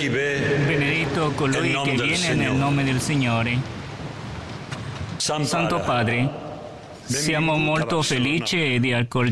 Benedetto colui che viene nel nome del Signore. Santo Padre, siamo molto felici di accogliere